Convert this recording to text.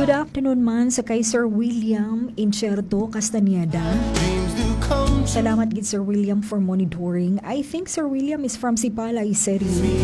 Good afternoon man sa kay Sir William Incherto Castañeda. Salamat gid Sir William for monitoring. I think Sir William is from Sipalay City.